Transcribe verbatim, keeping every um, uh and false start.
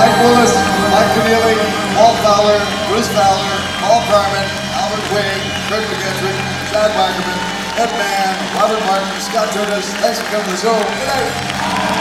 Mike Willis, Mike Keneally, Paul Fowler, Bruce Fowler, Paul Carmen, Albert Quaid, Kurt McGettrick, Chad Wackerman, Ed Mann, Robert Martin, Scott Curtis. Thanks for coming to the show. Good night.